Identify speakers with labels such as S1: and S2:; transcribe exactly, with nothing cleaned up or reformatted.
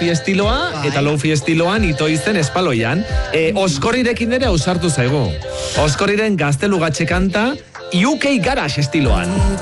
S1: lofi estiloa, eta lofi estiloan ito izen espaloian. E, Oskorrirekin ere ausartu zaigu. Oskorriren gaztelugatxe kanta, U K Garage estiloan.